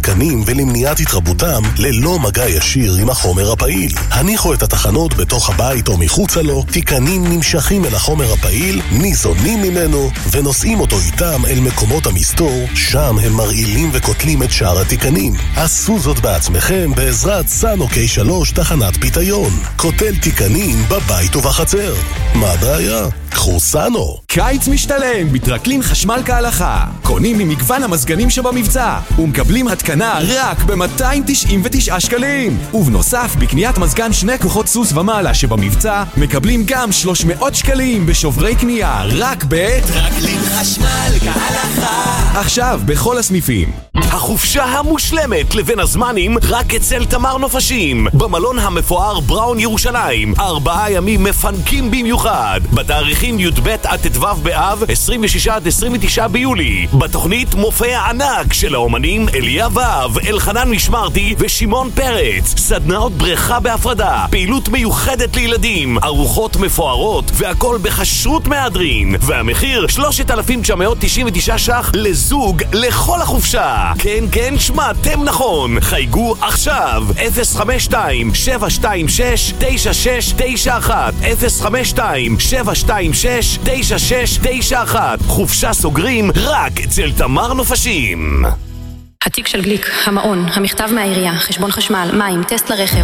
תקנים ולמניעת התרבותם ללא מגע ישיר עם החומר הפעיל. הניחו את התחנות בתוך הבית או מחוצה לו, תיקנים נמשכים אל החומר הפעיל, ניזונים ממנו ונושאים אותו איתם אל מקומות המסתור, שם הם מרעילים וקוטלים את שאר התיקנים. עשו זאת בעצמכם בעזרת סאנו K3 תחנת פיתיון. קוטל תיקנים בבית ובחצר. מה הבעיה? קחו סאנו. קיץ משתלם בטרקלין חשמל כהלכה. קונים ממגוון המזגנים שבמבצע ומקבלים התקנה רק ב-299 שקלים. ובנוסף, בקניית מזגן 2 כוחות סוס ומעלה שבמבצע מקבלים גם 300 שקלים בשוברי קנייה רק טרקלין חשמל כהלכה. עכשיו בכל הסניפים. החופשה המושלמת לבין הזמנים רק אצל תמר נופשים במלון המפואר בראון ירושלים. 4 ימים מפנקים במיוחד בתאריכים י"ב עד ט"ו באב, 26 עד 29 ביולי. בתוכנית מופע ענק של האומנים אליה ואב, אלחנן משמרתי ושמעון פרץ. סדנאות בריכה בהפרדה, פעילות מיוחדת לילדים, ארוחות מפוארות והכל בחשרות מהדרין. והמחיר 3,999 ש"ח לזוג לכל החופשה. כן, כן, שמעתם נכון. חייגו עכשיו 052-726-9691 052-726-9691. חופשה סוגרים רק אצל תמר נופשים. התיק של גליק, המעון, המכתב מהעירייה, חשבון חשמל, מים, טסט לרכב.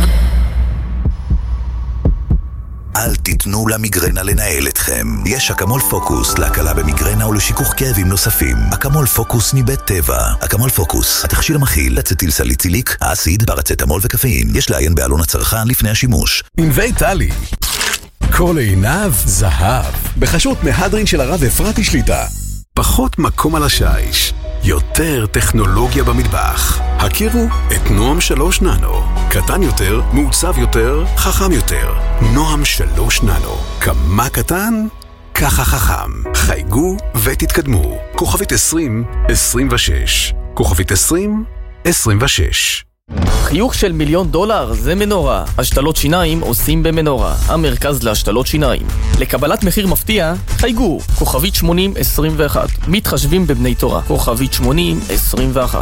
אל תיתנו למיגרנה לנהל אתכם. יש אקמול פוקוס להקלה במיגרנה ולשיכוך כאבים נוספים. אקמול פוקוס מבית טבע. אקמול פוקוס, התכשיר המכיל אצטיל סליציליק, האסיד, פרצטמול וקפאין. יש לעיין בעלון הצרכן לפני השימוש. ענבי טלי, כל עיניו זהב. בחשות מהדרין של הרב אפרתי שליטה. פחות מקום על השיש, יותר טכנולוגיה במטבח. הכירו את נועם 3 ננו. קטן יותר, מעוצב יותר, חכם יותר. נועם 3 ננו. כמה קטן? ככה חכם. חייגו ותתקדמו. כוכבית 2026. כוכבית 2026. חיוך של $1,000,000 זה מנורה. השתלות שיניים עושים במנורה, המרכז להשתלות שיניים. לקבלת מחיר מפתיע, חייגו, כוכבית 8021. מתחשבים בבני תורה, כוכבית 8021.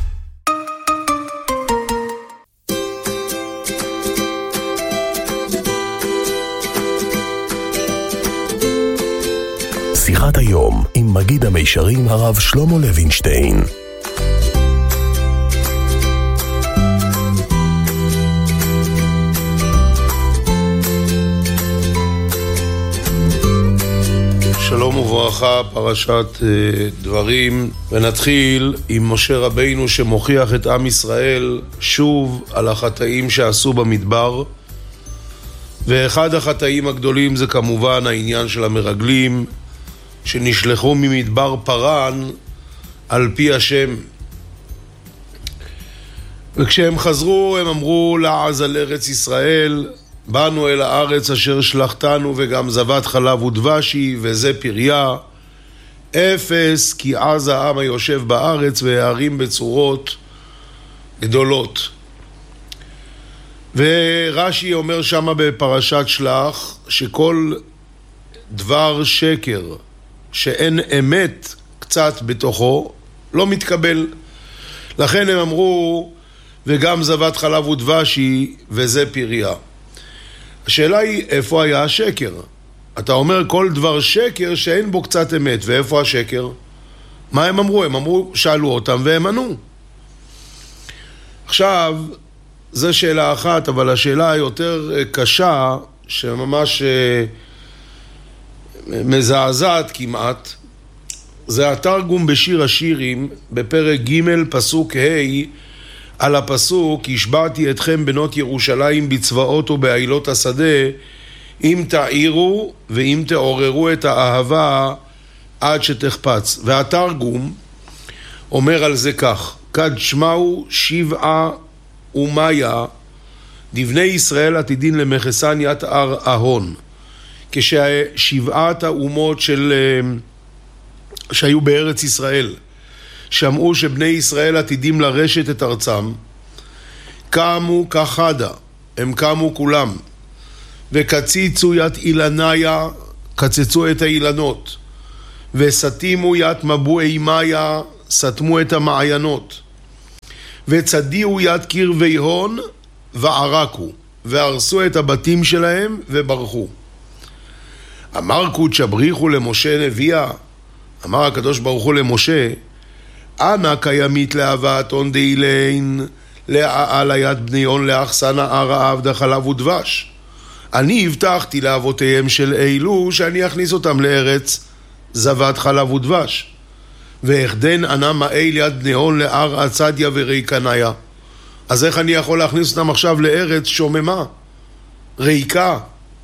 שיחת היום עם מגיד המישרים הרב שלמה לוינשטיין. שלום וברכה, פרשת דברים, ונתחיל עם משה רבינו שמוכיח את עם ישראל שוב על החטאים שעשו במדבר. ואחד החטאים הגדולים זה כמובן העניין של המרגלים שנשלחו ממדבר פרן על פי השם. וכשהם חזרו הם אמרו לעז על ארץ ישראל, באנו אל הארץ אשר שלחתנו וגם זבת חלב ודבשי וזה פריה. אפס כי עז העם היושב בארץ והערים בצורות גדולות. ורש"י אומר שמה בפרשת שלח שכל דבר שקר שאין אמת קצת בתוכו לא מתקבל. לכן הם אמרו וגם זבת חלב ודבשי וזה פריה. השאלה היא איפה היה השקר? אתה אומר כל דבר שקר שאין בו קצת אמת, ואיפה השקר? מה הם אמרו? הם אמרו, שאלו אותם והם ענו. עכשיו, זו שאלה אחת, אבל השאלה היותר קשה, שממש מזעזעת כמעט, זה התרגום בשיר השירים, בפרק ג' פסוק ה', על הפסוק, השבעתי אתכם בנות ירושלים בצבאות ובעילות השדה, אם תעירו ואם תעוררו את האהבה עד שתחפץ. והתרגום אומר על זה כך, כד שמעו שבעה ומיה, דבני ישראל עתידין למחסן יתאר אהון. כששבעת האומות שהיו בארץ ישראל שמעו שבני ישראל עתידים לרשת את ארצם, קמו כחדה, הם קמו כולם, וקציצו ית אילניה, קצצו את האילנות, וסתימו ית מבועי מאיה, סתמו את המעיינות, וצדיעו יד קרבי הון וערקו, והרסו את הבתים שלהם וברחו. אמר קודשא בריחו למשה נביאה, אמר הקדוש ברוך הוא למשה, אנא קיימית להבאת הון דאילין על היד בני הון לאחסנה הרעב דחלב ודבש. אני הבטחתי לאבותיהם של אלו שאני אכניס אותם לארץ זבת חלב ודבש. ואיכדן ענה מאיל יד בני הון לאר עצדיה וריקניה. אז איך אני יכול להכניס אותם עכשיו לארץ שוממה, ריקה?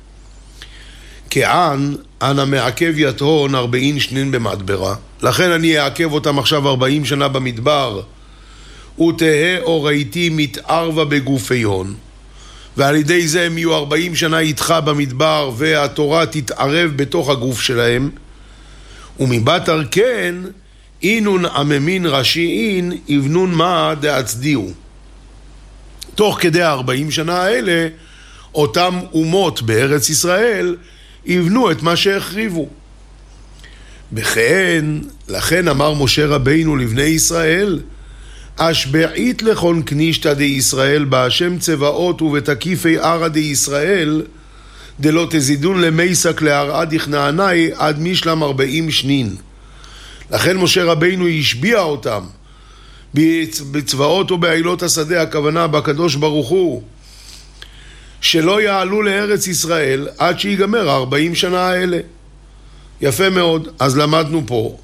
כען אנא מעכב יד הון 40 שנין במדברה, לכן אני אעכב אותם עכשיו 40 שנה במדבר. ותהה אורייתי מתערבה בגופי הון, ועל ידי זה הם יהיו 40 שנה איתך במדבר, והתורה תתערב בתוך הגוף שלהם. ומבטר כן אינון עממין ראשיין יבנון מה דעצדיעו. תוך כדי 40 שנה האלה אותם אומות בארץ ישראל יבנו את מה שהחריבו. לכן אמר משה רבינו לבני ישראל, אשבעית לכון כנישתא דישראל בהשם צבאות ובתקיפי ערא דישראל, דלא תזידון למייסק להרעה דכנעני עד משלם 40 שנין. לכן משה רבינו השביע אותם בצבאות ובעילות השדה, הכוונה בקדוש ברוך הוא, שלא יעלו לארץ ישראל עד שיגמר 40 שנה האלה. יפה מאוד. אז למדנו פה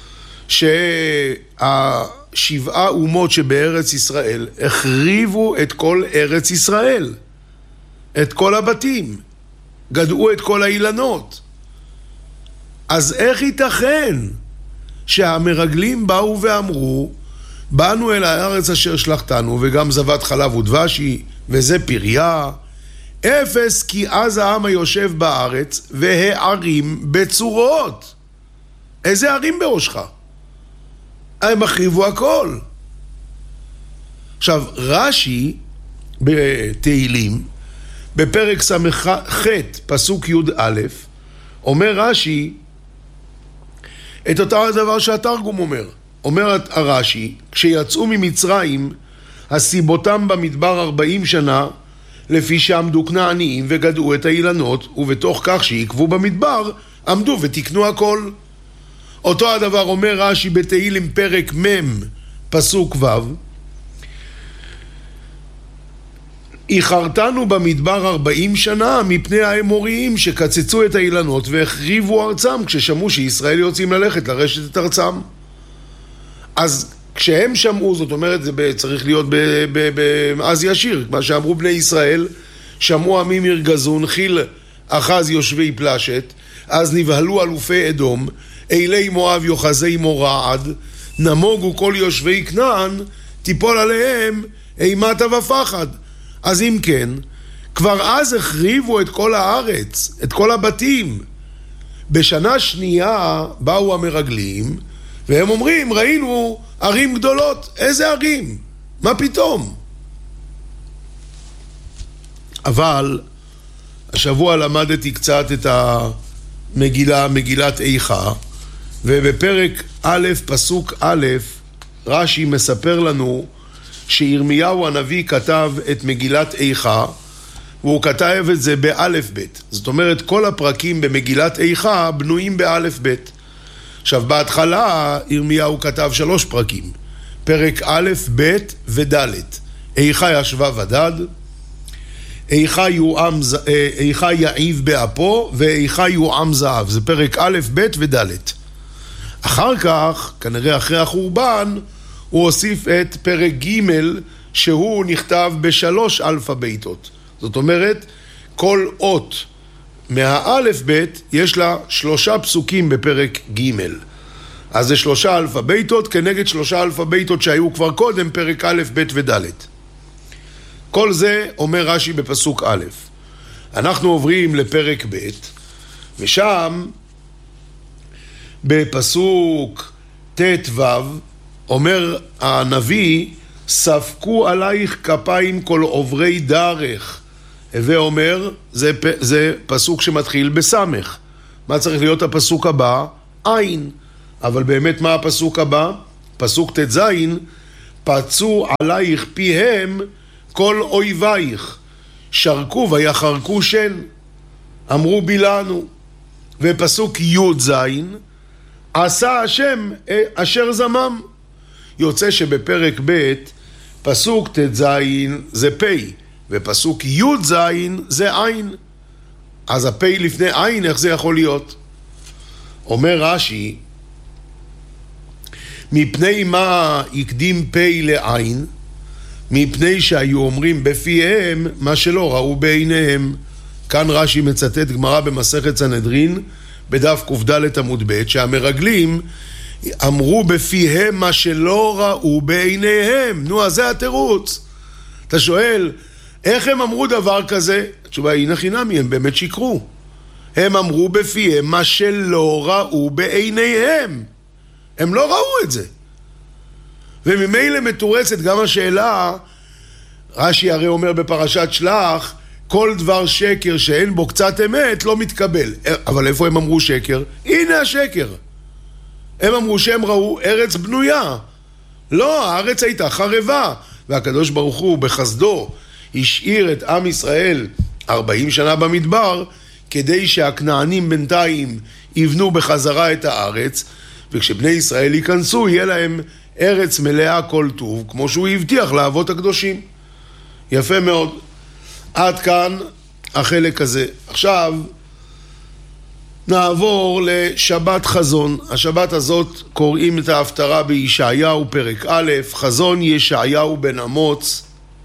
שהשבעה אומות שבארץ ישראל החריבו את כל ארץ ישראל, את כל הבתים, גדעו את כל האילנות. אז איך ייתכן שהמרגלים באו ואמרו, באנו אל הארץ אשר שלחתנו, וגם זבת חלב ודבשי, וזה פריה, אפס כי אז העם היושב בארץ והערים בצורות. איזה ערים בראשך? הם החריבו הכל. עכשיו, רש"י בתהילים, בפרק ס"ח פסוק י"א, אומר רש"י את אותו הדבר שהתרגום אומר. אומר הרש"י, כשיצאו ממצרים, הסיבותם במדבר 40 שנה, לפי שעמדו כנעניים וגדעו את האילנות, ובתוך כך שעקבו במדבר, עמדו ותקנו הכל. אותו הדבר אומר רש"י בתהילים פרק מ' פסוק ו', איחרתנו במדבר 40 שנה מפני האמוריים שקצצו את האילנות והחריבו ארצם כששמעו שישראל יוצאים ללכת לרשת את ארצם. אז כשהם שמעו, זאת אומרת, זה צריך להיות אז ישיר, מה שאמרו בני ישראל, שמעו עמים ירגזון, חיל אחז יושבי פלשת, אז נבהלו אלופי אדום, אילי מואב יוחזי מורעד, נמוגו כל יושבי כנען, תיפול עליהם אימתה ופחד. אז אם כן, כבר אז החריבו את כל הארץ, את כל הבתים. בשנה שנייה באו המרגלים, והם אומרים, ראינו ערים גדולות. איזה ערים? מה פתאום? אבל השבוע למדתי קצת את המגילה, מגילת איכה, ובפרק א' פסוק א', רש"י מספר לנו שירמיהו הנביא כתב את מגילת איכה, והוא כתב את זה באלף בית. זאת אומרת, כל הפרקים במגילת איכה בנויים באלף בית. עכשיו, בהתחלה ירמיהו כתב 3 פרקים, פרק א', ב' וד'. איכה ישבה ודד, איכה יעיב באפו, ואיכה יועם זהב. זה פרק א', ב' וד'. אחר כך, כנראה אחרי החורבן, הוא הוסיף את פרק ג' שהוא נכתב ב3 אלפביתות. זאת אומרת, כל אות מהאלף בית יש לה 3 פסוקים בפרק ג'. אז זה 3 אלפביתות כנגד 3 אלפביתות שהיו כבר קודם, פרק א', ב' וד'. כל זה אומר רש"י בפסוק א'. אנחנו עוברים לפרק ב', ושם בפסוק ת' ו' אומר הנביא, ספקו עלייך כפיים כל עוברי דרך. ואומר, זה פסוק שמתחיל בסמך. מה צריך להיות הפסוק הבא? עין. אבל באמת מה הפסוק הבא? פסוק ת' זין, פצו עלייך פיהם כל אויבייך, שרקו ויחרקו שן, אמרו בילנו. ופסוק י' ז', עשה השם אשר זמם. יוצא שבפרק ב' פסוק ת' ז' זה פ', ופסוק י' ז' זה עין. אז הפ' לפני עין, איך זה יכול להיות? אומר רש"י, מפני מה יקדים פ' לעין? מפני שהיו אומרים בפיהם מה שלא ראו בעיניהם. כאן רש"י מצטט גמרא במסכת סנהדרין בדף קד עמוד ב', שהמרגלים אמרו בפיהם מה שלא ראו בעיניהם. נו, אז זה התירוץ. אתה שואל, איך הם אמרו דבר כזה? התשובה היא נחינמי, הם באמת שיקרו. הם אמרו בפיהם מה שלא ראו בעיניהם. הם לא ראו את זה. וממילא מתורצת גם השאלה, רש"י הרי אומר בפרשת שלח, כל דבר שקר שאין בו קצת אמת לא מתקבל. אבל איפה הם אמרו שקר? הנה השקר. הם אמרו שהם ראו ארץ בנויה. לא, הארץ הייתה חרבה. והקדוש ברוך הוא בחסדו השאיר את עם ישראל 40 שנה במדבר, כדי שהכנענים בינתיים יבנו בחזרה את הארץ, וכשבני ישראל ייכנסו יהיה להם ארץ מלאה כל טוב, כמו שהוא הבטיח לאבות הקדושים. יפה מאוד. עד כאן החלק הזה. עכשיו נעבור לשבת חזון. השבת הזאת קוראים את ההפטרה בישעיהו פרק א', חזון ישעיהו בן אמוץ,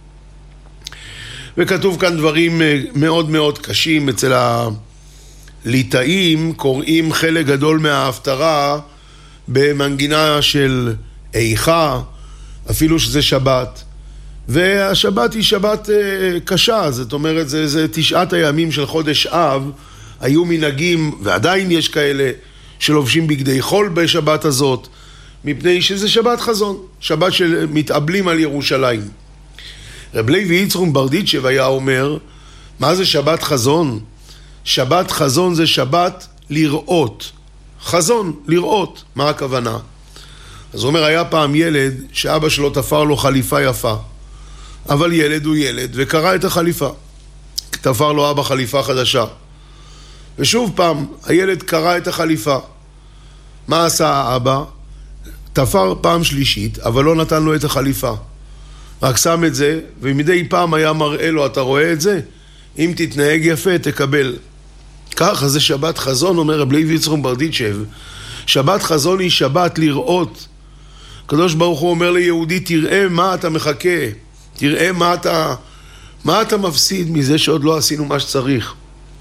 וכתוב כאן דברים מאוד מאוד קשים. אצל הליטאים קוראים חלק גדול מההפטרה במנגינה של איכה, אפילו שזה שבת. והשבת היא שבת קשה, זאת אומרת, זה 9 הימים של חודש אב. היו מנהגים, ועדיין יש כאלה, שלובשים בגדי חול בשבת הזאת, מפני שזה שבת חזון, שבת שמתאבלים על ירושלים. רב לוי יצחק מברדיצ'ב היה אומר, מה זה שבת חזון? שבת חזון זה שבת לראות. חזון, לראות. מה הכוונה? אז הוא אומר, היה פעם ילד שאבא שלו תפר לו חליפה יפה. אבל ילד הוא ילד, וקרא את החליפה. תפר לו אבא חליפה חדשה. ושוב פעם, הילד קרא את החליפה. מה עשה האבא? תפר פעם שלישית, אבל לא נתן לו את החליפה. רק שם את זה, ומדי פעם היה מראה לו, אתה רואה את זה? אם תתנהג יפה, תקבל. ככה זה שבת חזון, אומר רב לוי יצחק מברדיצ'ב. שבת חזון היא שבת לראות. הקדוש ברוך הוא אומר ליהודי, תראה מה אתה מחכה. תראה מה אתה מפסיד מזה שעוד לא עשינו מה שצריך.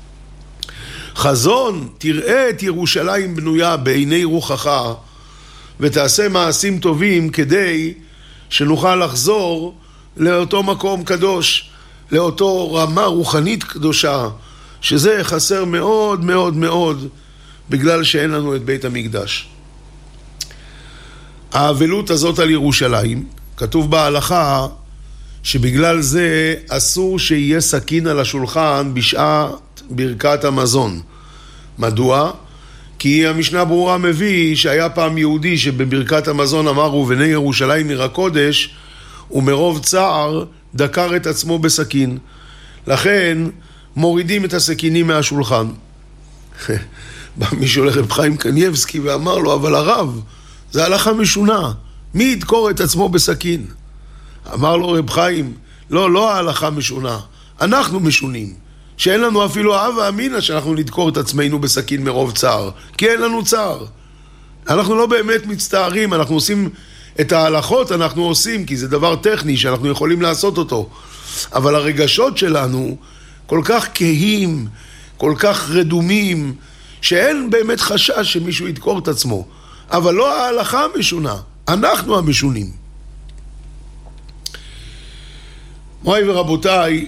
חזון, תראה את ירושלים בנויה בעיני רוחך, ותעשה מעשים טובים כדי שנוכל לחזור לאותו מקום קדוש, לאותו רמה רוחנית קדושה, שזה חסר מאוד מאוד מאוד בגלל שאין לנו את בית המקדש. האבלות הזאת על ירושלים, כתוב בהלכה שבגלל זה אסור שיהיה סכין על השולחן בשעת ברכת המזון. מדוע? כי המשנה ברורה מביא שהיה פעם יהודי שבברכת המזון אמר ובני ירושלים עיר הקודש, ומרוב צער דקר את עצמו בסכין. לכן מורידים את הסכינים מהשולחן. בא מישהו לרב חיים קניבסקי ואמר לו, אבל הרב, זה הלכה משונה, מי ידקור את עצמו בסכין? אמר לו רב חיים, לא ההלכה משונה, אנחנו משונים, שאין לנו אפילו אהבה אמינה שאנחנו נדקור את עצמנו בסכין מרוב צער, כי אין לנו צער. אנחנו לא באמת מצטערים, אנחנו עושים את ההלכות, אנחנו עושים, כי זה דבר טכני שאנחנו יכולים לעשות אותו. אבל הרגשות שלנו כל כך כהים, כל כך רדומים, שאין באמת חשש שמישהו ידקור את עצמו. אבל לא ההלכה המשונה, אנחנו המשונים. מוריי ורבותיי,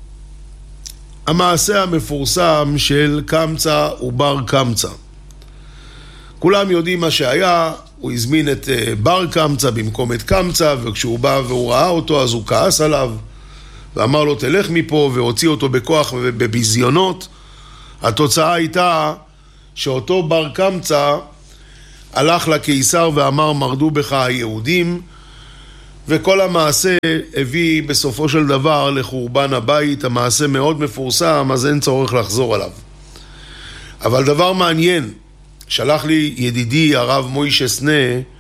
המעשה המפורסם של קמצא ובר קמצא. כולם יודעים מה שהיה, הוא הזמין את בר קמצא במקום את קמצא, וכשהוא בא והוא ראה אותו אז הוא כעס עליו, ואמר לו תלך מפה, והוציא אותו בכוח ובביזיונות. התוצאה הייתה שאותו בר קמצא הלך לקיסר ואמר מרדו בך היהודים, וכל המעשה הביא בסופו של דבר לחורבן הבית. המעשה מאוד מפורסם, אז אין צורך לחזור עליו. אבל דבר מעניין, שלח לי ידידי הרב מוישה סנה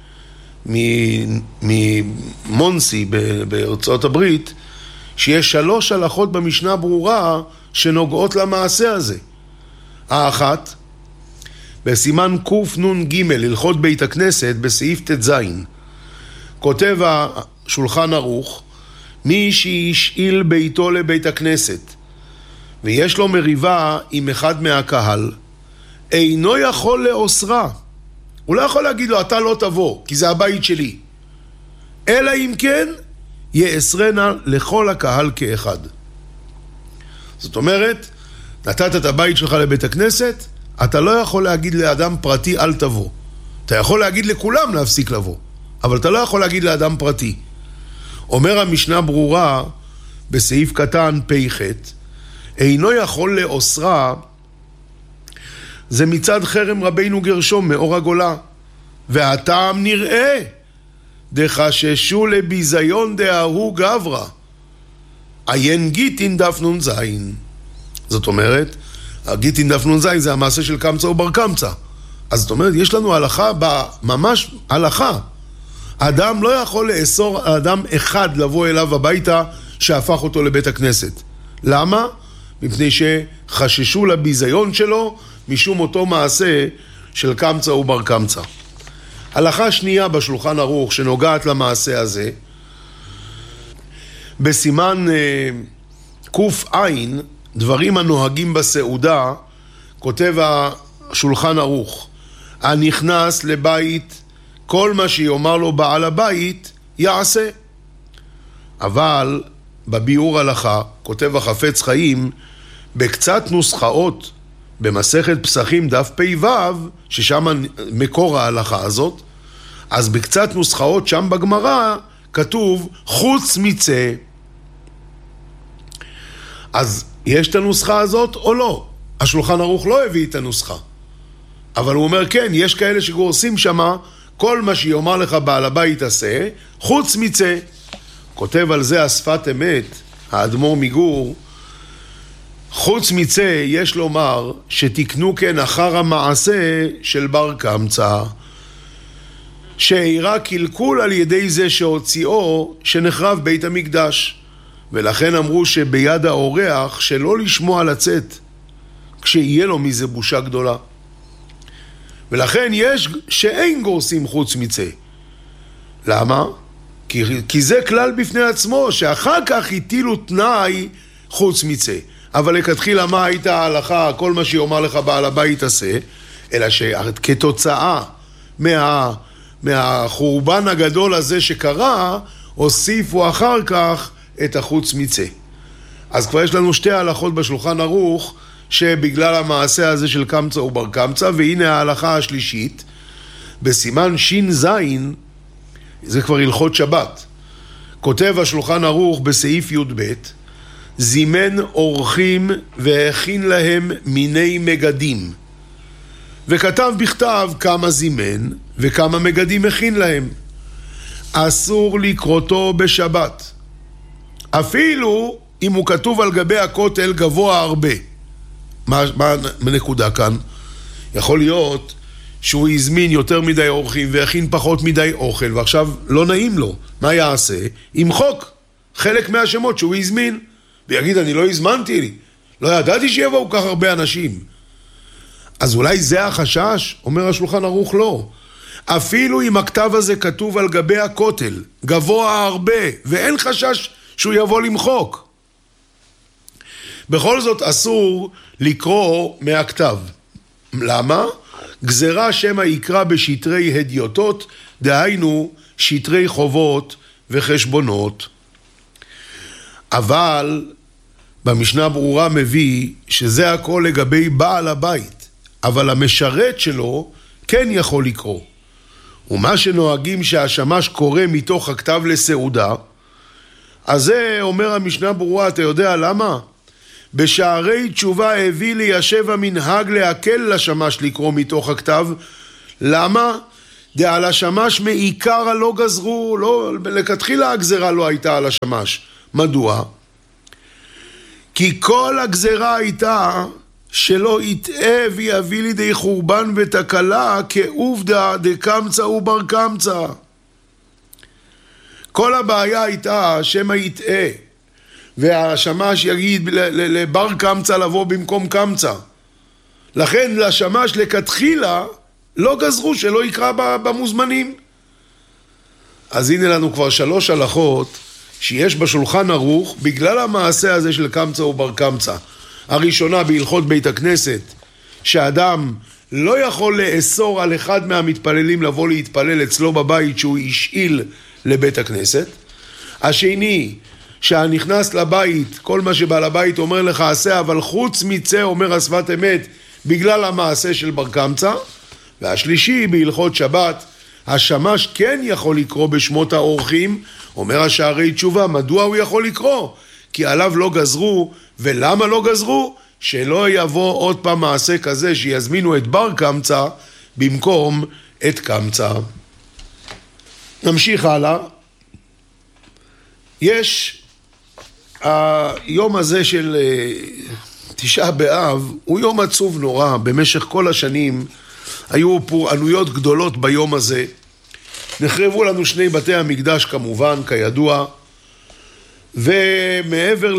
ממונסי בארצות הברית, שיש 3 הלכות במשנה ברורה שנוגעות למעשה הזה. האחת, בסימן קנ"ג, הלכות בית הכנסת, בסעיף ט"ז, כותב השולחן ערוך, מי שהשאיל ביתו לבית הכנסת ויש לו מריבה עם אחד מהקהל, אינו יכול לאוסרה. הוא לא יכול להגיד לו, אתה לא תבוא, כי זה הבית שלי. אלא אם כן, יאסרנה לכל הקהל כאחד. זאת אומרת, נתת את הבית שלך לבית הכנסת, אתה לא יכול להגיד לאדם פרטי, אל תבוא. אתה יכול להגיד לכולם להפסיק לבוא, אבל אתה לא יכול להגיד לאדם פרטי. אומר המשנה ברורה, בסעיף קטן פ"ח, אינו יכול לאוסרה, זה מצד חרם רבינו גרשום מאור הגולה. והטעם נראה, דחששו לביזיון דההוא גברא, עיין גיטין דף נ"ז. זאת אומרת, הגיטין דף נ"ז זה המעשה של קמצא ובר קמצא. אז זאת אומרת, יש לנו הלכה, ממש הלכה. אדם לא יכול לאסור אדם אחד לבוא אליו הביתה שהפך אותו לבית הכנסת. למה? מפני שחששו לביזיון שלו משום אותו מעשה של קמצא ובר קמצא. הלכה שנייה בשולחן ערוך שנוגעת למעשה הזה, בסימן ק"ע, דברים הנוהגים בסעודה, כותב השולחן ערוך, הנכנס לבית, כל מה שיאמר לו בעל הבית יעשה. אבל בביאור הלכה, כותב החפץ חיים, בקצת נוסחאות במסכת פסחים דף פ"ו, ששם מקור ההלכה הזאת, אז בקצת נוסחאות שם בגמרא כתוב חוץ מצא. אז יש את הנוסחה הזאת או לא? השולחן ערוך לא הביא את הנוסחה, אבל הוא אומר כן, יש כאלה שגורסים שמה כל מה שיאמר לך בעל הבית עשה חוץ מצא. כותב על זה השפת אמת האדמו"ר מגור, חוץ מצא יש לומר שתקנו כן אחר המעשה של בר קמצא, שהירה קלקול על ידי זה שהוציאו שנחרב בית המקדש, ולכן אמרו שביד האורח שלא לשמוע לצאת כשיהיה לו מזה בושה גדולה. ולכן יש שאין גורסים חוץ מצא. למה? כי זה כלל בפני עצמו, שאחר כך הטילו תנאי חוץ מצא. אבל לכתחילה מה הייתה ההלכה, כל מה שיאמר לך בעל הבית עשה, אלא שכתוצאה מהחורבן הגדול הזה שקרה, הוסיפו אחר כך את החוץ מצא. אז כבר יש לנו 2 הלכות בשולחן ערוך, שבגלל המעשה הזה של קמצא ובר קמצא, והנה ההלכה השלישית, בסימן ש"ז, זה כבר הלכות שבת. כותב השולחן ערוך בסעיף י"ב, זימן אורחים והכין להם מיני מגדים, וכתב בכתב כמה זימן וכמה מגדים הכין להם. אסור לקרותו בשבת, אפילו אם הוא כתוב על גבי הכותל גבוה הרבה. מה הנקודה כאן? יכול להיות שהוא הזמין יותר מדי אורחים והכין פחות מדי אוכל, ועכשיו לא נעים לו. מה יעשה? ימחוק חלק מהשמות שהוא הזמין ויגיד, אני לא הזמנתי לי, לא ידעתי שיבואו כך הרבה אנשים. אז אולי זה החשש? אומר השולחן ערוך לא. אפילו אם הכתב הזה כתוב על גבי הכותל גבוה הרבה ואין חשש שהוא יבוא למחוק, בכל זאת אסור לקרוא מהכתב. למה? גזרה שמה יקרא בשטרי הדיוטות, דהיינו שטרי חובות וחשבונות. אבל במשנה ברורה מביא שזה הכל לגבי בעל הבית, אבל המשרת שלו כן יכול לקרוא. ומה שנוהגים שהשמש קורא מתוך הכתב לסעודה, אז זה אומר המשנה ברורה, אתה יודע למה? בשערי תשובה הביא ליישב המנהג להקל לשמש לקרוא מתוך הכתב. למה? על השמש מעיקר לא גזרו, לא, לכתחילה הגזרה לא הייתה על השמש. מדוע? כי כל הגזרה הייתה שלא יטעה ויביא לידי חורבן ותקלה כעובדה דקמצא ובר קמצא. כל הבעיה הייתה שמא יטעה והשמש יגיד לבר קמצא לבוא במקום קמצא. לכן לשמש לכתחילה לא גזרו שלא יקרא במוזמנים. אז הנה לנו כבר 3 הלכות שיש בשולחן ערוך בגלל המעשה הזה של קמצא ובר קמצא. הראשונה בהלכות בית הכנסת, שאדם לא יכול לאסור על אחד מהמתפללים לבוא להתפלל אצלו בבית שהוא ישאיל לבית הכנסת. השני, שהנכנס לבית, כל מה שבעל הבית אומר לך עשה, אבל חוץ מצא אומר השפת אמת בגלל המעשה של בר קמצא. והשלישי, בהלכות שבת, השמש כן יכול לקרוא בשמות האורחים, אומר השערי תשובה, מדוע הוא יכול לקרוא? כי עליו לא גזרו, ולמה לא גזרו? שלא יבוא עוד פעם מעשה כזה שיזמינו את בר קמצא במקום את קמצא. נמשיך הלאה. יש היום הזה של 9 באב, הוא יום עצוב נורא. במשך כל השנים היו פורענויות גדולות ביום הזה. נחרבו לנו 2 בתי המקדש כמובן, כידוע. ומעבר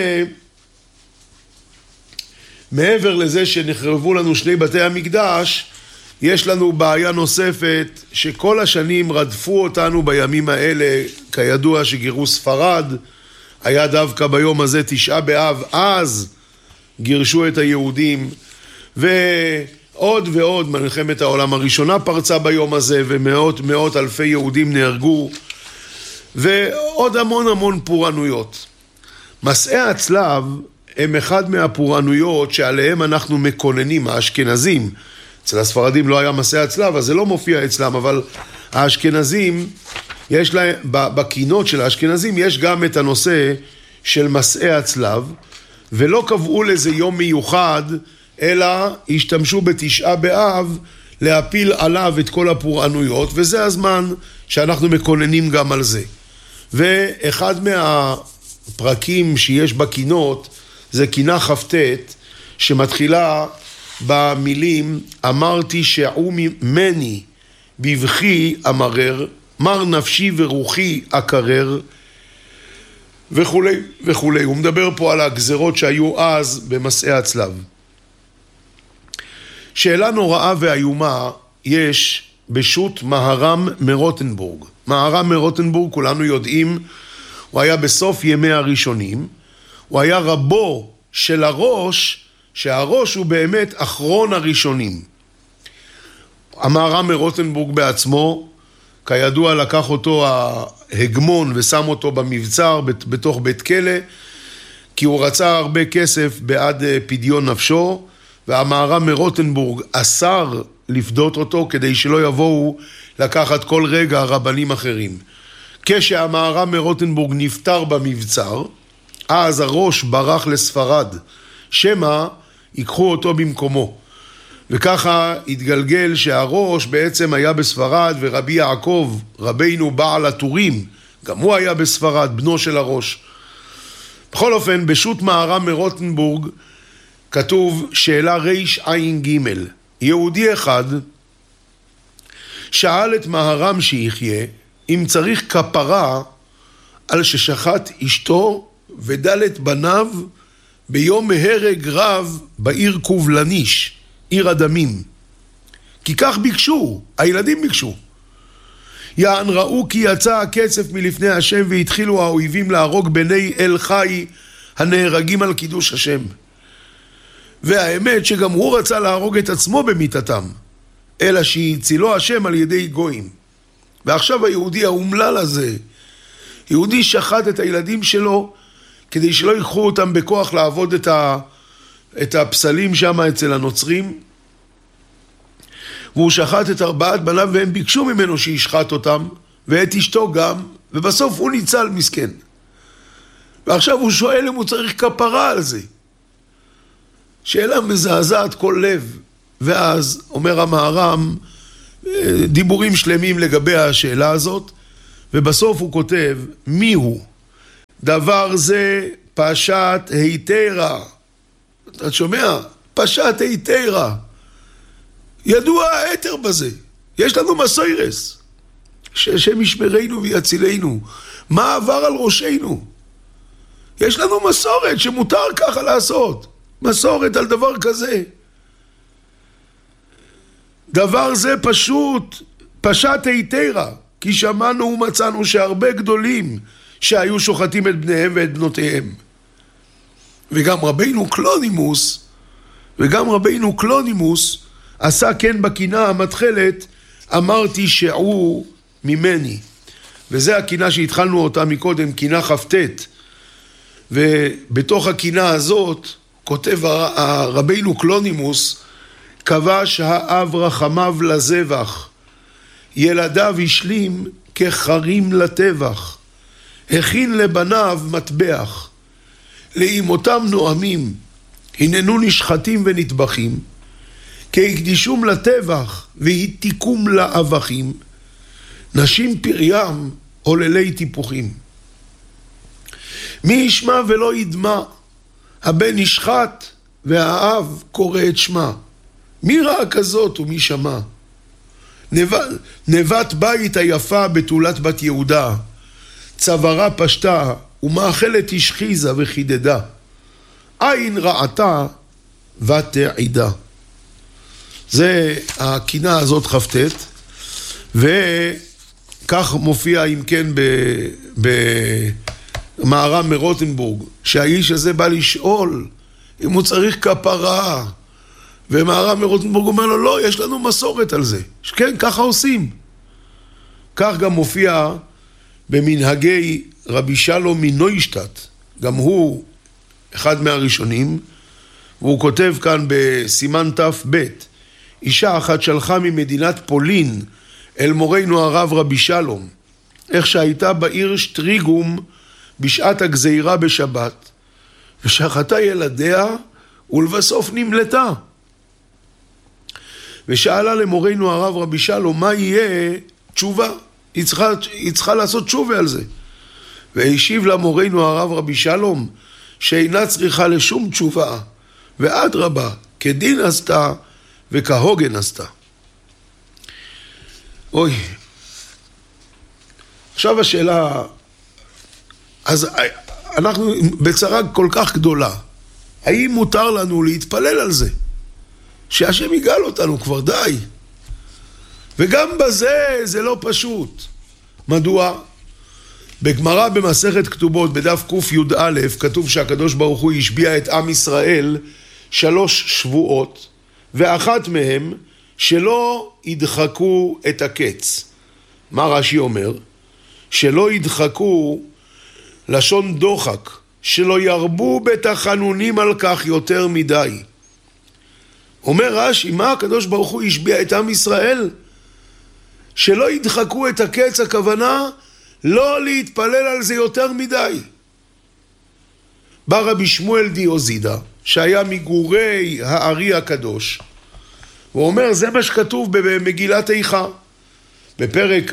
לזה שנחרבו לנו 2 בתי המקדש, יש לנו בעיה נוספת שכל השנים רדפו אותנו בימים האלה. כידוע שגירוש ספרד היה דווקא ביום הזה 9 באב, אז גירשו את היהודים, ועוד ועוד. מלחמת העולם הראשונה פרצה ביום הזה ומאות אלפי יהודים נהרגו, ועוד המון פורענויות. מסעי הצלב הם אחד מהפורענויות שעליהם אנחנו מקוננים, האשכנזים. אצל הספרדים לא היה מסעי הצלב, אז זה לא מופיע אצלם, אבל האשכנזים, יש להם, בקינות של האשכנזים יש גם את הנושא של מסעי הצלב, ולא קבעו לזה יום מיוחד, אלא השתמשו ב9 באב להפיל עליו את כל הפורענויות, וזה הזמן שאנחנו מקוננים גם על זה. ואחד מהפרקים שיש בקינות זה קינה כ"ט, שמתחילה במילים אמרתי שעו ממני בבכי אמרר, מר נפשי ורוחי אקרר, וכולי וכולי. הוא מדבר פה על הגזרות שהיו אז במסעי הצלב. שאלה נוראה ואיומה יש בשו"ת מהר"ם מרוטנבורג. מהר"ם מרוטנבורג, כולנו יודעים, הוא היה בסוף ימי הראשונים, הוא היה רבו של הראש, שהראש הוא באמת אחרון הראשונים. המהר"ם מרוטנבורג בעצמו, כידוע לקח אותו ההגמון ושם אותו במבצר בתוך בית כלא, כי הוא רצה הרבה כסף בעד פדיון נפשו, והמהר"ם מרוטנבורג אסר לפדות אותו כדי שלא יבואו לקחת כל רגע רבנים אחרים. כשהמהר"ם מרוטנבורג נפטר במבצר, אז הראש ברח לספרד, שמה ייקחו אותו במקומו. וככה התגלגל שהראש בעצם היה בספרד, ורבי יעקב, רבינו בעל הטורים, גם הוא היה בספרד, בנו של הראש. בכל אופן, בשו"ת מהר"ם מרוטנבורג כתוב שאלה רע"ג, יהודי אחד שאל את מהר"ם שיחיה אם צריך כפרה על ששחט אשתו ודלת בניו ביום מהרג רב בעיר קובלניש, עיר הדמים. כי כך ביקשו, הילדים ביקשו. יען ראו כי יצא הקצף מלפני השם והתחילו האויבים להרוג בני אל חי הנהרגים על קידוש השם. והאמת שגם הוא רצה להרוג את עצמו במיתתם, אלא שהצילו השם על ידי גויים. ועכשיו היהודי האומלל הזה, יהודי שחט את הילדים שלו כדי שלא ייקחו אותם בכוח לעבוד את הפסלים שם אצל הנוצרים, והוא שחט את 4 בניו והם ביקשו ממנו שישחט אותם, ואת אשתו גם, ובסוף הוא ניצל מסכן. ועכשיו הוא שואל אם הוא צריך כפרה על זה. שאלה מזעזעת כל לב. ואז אומר המהר"ם, דיבורים שלמים לגבי השאלה הזאת, ובסוף הוא כותב, מי הוא? דבר זה פשט היתרה. אתה שומע? פשט היתרה. ידוע היתר בזה. יש לנו מסוירס. שהשם ישמרנו ויצילנו. מה עבר על ראשנו? יש לנו מסורת שמותר ככה לעשות. מסורת על דבר כזה. דבר זה פשוט פשט היתרה. כי שמענו ומצאנו שהרבה גדולים שהיו שוחטים את בניהם ואת בנותיהם. וגם רבינו קלונימוס עשה כן בקינה המתחלת, אמרתי שעו ממני. וזה הקינה שהתחלנו אותה מקודם, קינה חפטט. ובתוך הקינה הזאת כותב רבינו קלונימוס, כבש האב רחמיו לזבח, ילדיו השלים כחרים לטבח, הכין לבניו מטבח, לאמותם נועמים, הננו נשחטים ונטבחים, כי הקדישום לטבח והתיקום לאבכים, נשים פריים עוללי טיפוחים. מי ישמע ולא ידמה, הבן נשחט והאב קורא את שמה. מי ראה כזאת ומי שמע? נבת בית היפה בתולת בת יהודה, צווארה פשטה ומאכלת השחיזה וחידדה, עין רעתה ותעידה. זה הקינה הזאת חפטט, וכך מופיע אם כן במהר"ם מרוטנבורג, שהאיש הזה בא לשאול אם הוא צריך כפרה, ומהר"ם מרוטנבורג אומר לו, לא, יש לנו מסורת על זה. כן, ככה עושים. כך גם מופיע במנהגי רבי שלום מנוישטט, גם הוא אחד מהראשונים, והוא כותב כאן בסימן ת"ב, אישה אחת שלחה ממדינת פולין אל מורנו הרב רבי שלום, איך שהייתה בעיר שטריגום בשעת הגזירה בשבת, ושחטה ילדיה ולבסוף נמלטה. ושאלה למורנו הרב רבי שלום, מה יהיה תשובה? היא צריכה לעשות תשובה על זה. והשיב למורנו הרב רבי שלום, שאינה צריכה לשום תשובה, ועד רבה, כדין עשתה וכהוגן עשתה. אוי. עכשיו השאלה, אז אנחנו בצרה כל כך גדולה, האם מותר לנו להתפלל על זה? שהשם יגאל אותנו כבר, די. וגם בזה זה לא פשוט. מדוע? בגמרא במסכת כתובות בדף ק"א כתוב שהקדוש ברוך הוא השביע את עם ישראל 3 שבועות, ואחת מהם שלא ידחקו את הקץ. מה רש"י אומר? שלא ידחקו לשון דוחק, שלא ירבו בתחנונים על כך יותר מדי. אומר רש"י, מה הקדוש ברוך הוא השביע את עם ישראל? שלא ידחקו את הקץ, הכוונה לא להתפלל על זה יותר מדי. בא רבי שמואל דיוזידה, שהיה מגורי הארי הקדוש, הוא אומר, זה מה שכתוב במגילת איכה, בפרק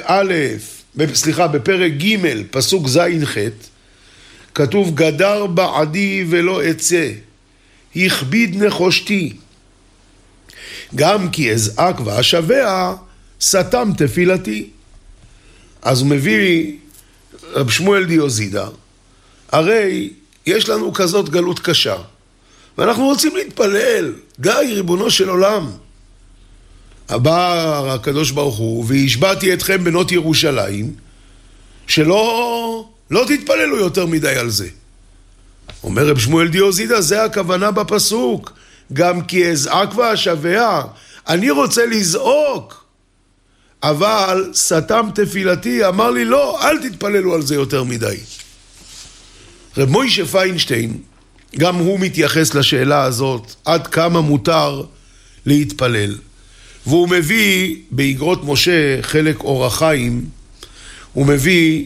ג' פסוק ז'-ח', כתוב, גדר בעדי ולא אצא, הכביד נחושתי, גם כי אזעק ואשבע, סתם תפילתי. אז הוא מביא רב שמואל דיוזידה, הרי יש לנו כזאת גלות קשה, ואנחנו רוצים להתפלל, די ריבונו של עולם. הבא הקדוש ברוך הוא, והשבעתי אתכם בנות ירושלים, שלא תתפללו יותר מדי על זה. אומר רב שמואל דיוזידה, זה הכוונה בפסוק, גם כי אזעק ואשבע, אני רוצה לזעוק, אבל סתם תפילתי, אמר לי לא, אל תתפללו על זה יותר מדי. רב מוישה פיינשטיין, גם הוא מתייחס לשאלה הזאת, עד כמה מותר להתפלל. והוא מביא באגרות משה, חלק אור החיים, הוא מביא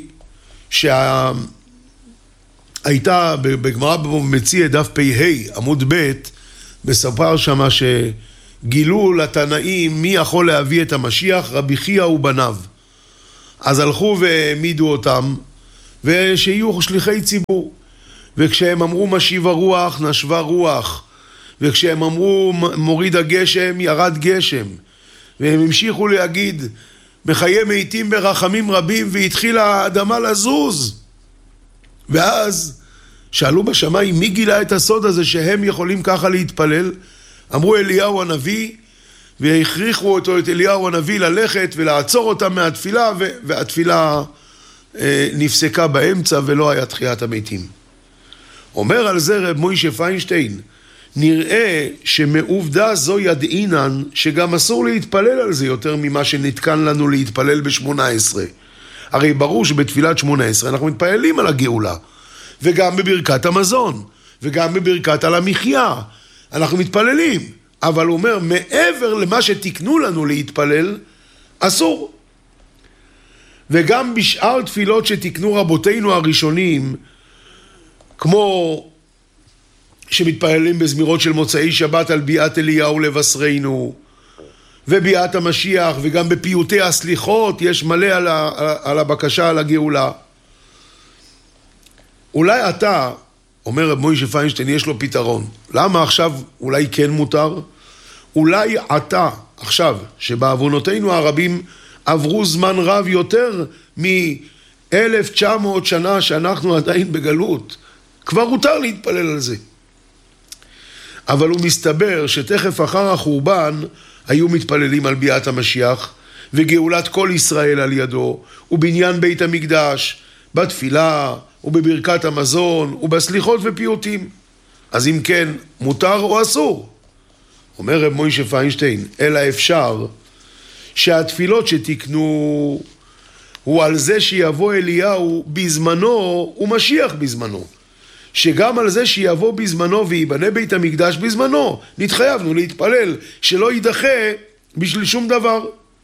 שהייתה בגמרא במציע דף פ"ה, עמוד ב', מספר שמה גילו לתנאים מי יכול להביא את המשיח, רבי חייא ובניו. אז הלכו והעמידו אותם, ושיהיו שליחי ציבור. וכשהם אמרו משיב הרוח, נשבה רוח. וכשהם אמרו מוריד הגשם, ירד גשם. והם המשיכו להגיד, בחיי מתים ברחמים רבים, והתחילה האדמה לזוז. ואז שאלו בשמיים, מי גילה את הסוד הזה שהם יכולים ככה להתפלל? אמרו אליהו הנביא, והכריחו אותו, את אליהו הנביא, ללכת ולעצור אותם מהתפילה, והתפילה נפסקה באמצע ולא היה תחיית המתים. אומר על זה רב מוישה פיינשטיין, נראה שמעובדה זו ידעינן שגם אסור להתפלל על זה יותר ממה שנתקן לנו להתפלל ב-18. הרי ברור שבתפילת 18 אנחנו מתפללים על הגאולה, וגם בברכת המזון, וגם בברכת על המחיה, אנחנו מתפללים. אבל הוא אומר, מעבר למה שתקנו לנו להתפלל, אסור. וגם בשאר תפילות שתקנו רבותינו הראשונים, כמו שמתפללים בזמירות של מוצאי שבת על ביאת אליהו לבשרנו, וביאת המשיח, וגם בפיוטי הסליחות יש מלא על הבקשה על הגאולה. אולי אתה, אומר רב מוישה פיינשטיין, יש לו פתרון. למה עכשיו אולי כן מותר? אולי אתה, עכשיו, שבעוונותינו הרבים עברו זמן רב יותר מ-1900 שנה שאנחנו עדיין בגלות, כבר מותר להתפלל על זה. אבל הוא מסתבר שתכף אחר החורבן היו מתפללים על ביאת המשיח וגאולת כל ישראל על ידו, ובניין בית המקדש, בתפילה ובברכת המזון ובסליחות ופיוטים. אז אם כן, מותר או אסור? אומר רב מוישה פיינשטיין, אלא אפשר שהתפילות שתקנו הוא על זה שיבוא אליהו בזמנו ומשיח בזמנו. שגם על זה שיבוא בזמנו ויבנה בית המקדש בזמנו, נתחייבנו להתפלל שלא יידחה בשביל שום דבר.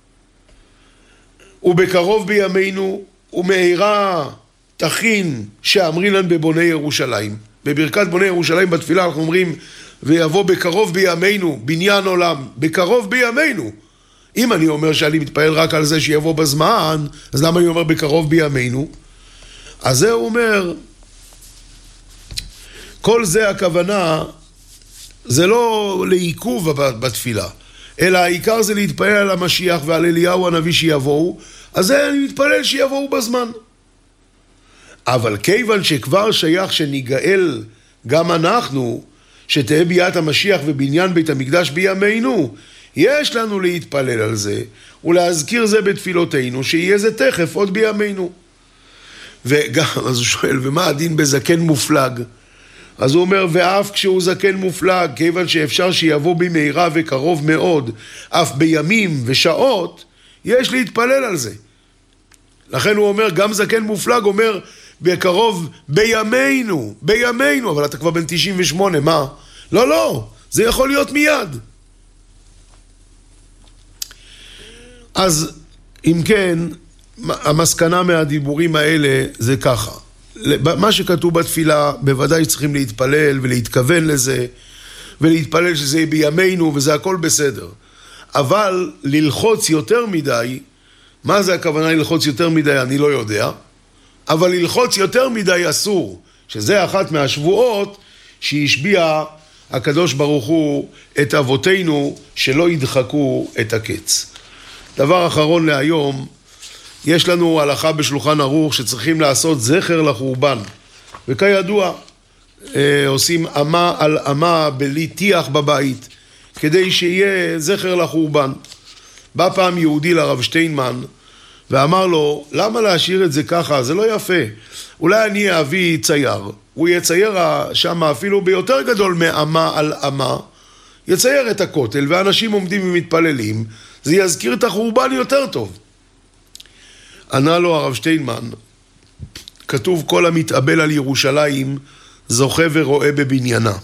ובקרוב בימינו ומהירה תכין שאמרינן בבוני ירושלים. בברכת בוני ירושלים בתפילה אנחנו אומרים, ויבוא בקרוב בימינו, בניין עולם, בקרוב בימינו. אם אני אומר שאני מתפעל רק על זה שיבוא בזמן, אז למה אני אומר בקרוב בימינו? אז זה הוא אומר, כל זה הכוונה, זה לא לעיכוב בתפילה, אלא העיקר זה להתפעל על המשיח ועל אליהו הנביא שיבואו, אז זה אני מתפלל שיבואו בזמן. אבל כיוון שכבר שייך שניגאל גם אנחנו, שתהיה ביאת המשיח ובניין בית המקדש בימינו, יש לנו להתפלל על זה, ולהזכיר זה בתפילותינו, שיהיה זה תכף עוד בימינו. וגם, אז הוא שואל, ומה הדין בזקן מופלג? אז הוא אומר, ואף כשהוא זקן מופלג, כיוון שאפשר שיבוא במהירה וקרוב מאוד, אף בימים ושעות, יש להתפלל על זה. לכן הוא אומר, גם זקן מופלג אומר, בקרוב בימינו, אבל אתה כבר בן 98, מה? לא, זה יכול להיות מיד. אז אם כן, המסקנה מהדיבורים האלה זה ככה. מה שכתוב בתפילה, בוודאי צריכים להתפלל ולהתכוון לזה, ולהתפלל שזה יהיה בימינו, וזה הכל בסדר. אבל ללחוץ יותר מדי, מה זה הכוונה ללחוץ יותר מדי? אני לא יודע. אבל ללחוץ יותר מדי אסור, שזה אחת מהשבועות שהשביע הקדוש ברוך הוא את אבותינו שלא ידחקו את הקץ. דבר אחרון להיום, יש לנו הלכה בשולחן ערוך שצריכים לעשות זכר לחורבן. וכידוע, עושים אמה על אמה בלי טיח בבית, כדי שיהיה זכר לחורבן. בא פעם יהודי לרב שטיינמן, ואמר לו, למה להשאיר את זה ככה? זה לא יפה. אולי אני אביא צייר. הוא יצייר שם אפילו ביותר גדול מאמה על אמה, יצייר את הכותל, ואנשים עומדים ומתפללים, זה יזכיר את החורבן יותר טוב. ענה לו הרב שטיינמן, כתוב כל המתאבל על ירושלים, זוכה ורואה בבניינה.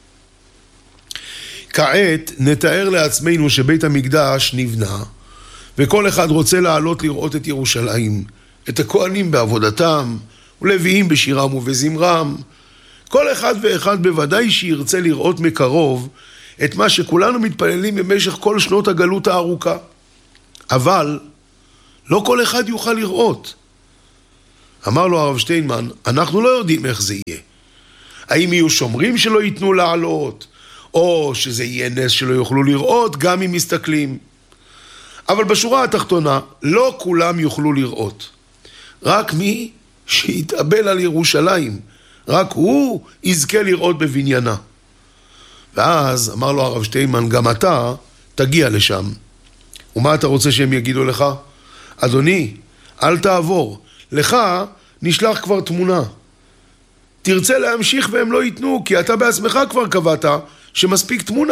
כעת נתאר לעצמנו שבית המקדש נבנה, וכל אחד רוצה לעלות לראות את ירושלים, את הכהנים בעבודתם, ולוויים בשירם ובזמרם. כל אחד ואחד בוודאי שירצה לראות מקרוב את מה שכולנו מתפללים במשך כל שנות הגלות הארוכה. אבל לא כל אחד יוכל לראות. אמר לו הרב שטיינמן, אנחנו לא יודעים איך זה יהיה. האם יהיו שומרים שלא ייתנו לעלות, או שזה יהיה נס שלא יוכלו לראות גם אם מסתכלים. אבל בשורה התחתונה, לא כולם יוכלו לראות. רק מי שיתאבל על ירושלים, רק הוא יזכה לראות בבניינה. ואז אמר לו הרב שטיינמן, גם אתה תגיע לשם. ומה אתה רוצה שהם יגידו לך? אדוני, אל תעבור, לך נשלח כבר תמונה. תרצה להמשיך והם לא ייתנו, כי אתה בעצמך כבר קבעת שמספיק תמונה.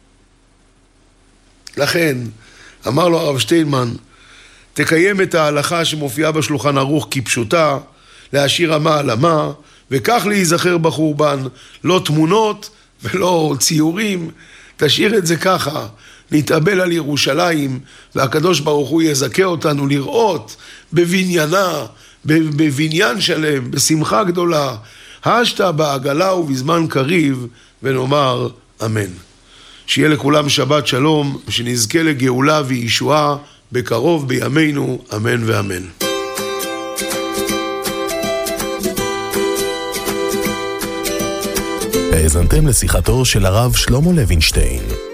לכן, אמר לו הרב שטיינמן, תקיים את ההלכה שמופיעה בשולחן ערוך כפשוטה, להשאיר אמה על אמה, וכך להיזכר בחורבן, לא תמונות ולא ציורים, תשאיר את זה ככה, נתאבל על ירושלים, והקדוש ברוך הוא יזכה אותנו לראות בבניינה, בבניין שלם, בשמחה גדולה, השתה בעגלה ובזמן קריב, ונאמר אמן. שיהיה לכולם שבת שלום, שנזכה לגאולה וישועה בקרוב בימינו, אמן ואמן. האזנתם לשיחתו של הרב שלמה לוינשטיין.